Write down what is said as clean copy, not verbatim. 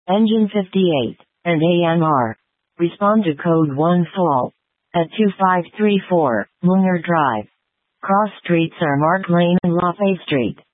Engine 58, and AMR. Respond to code 1 full. At 2534, Munger Drive. Cross streets are Mark Lane and Lafayette Street.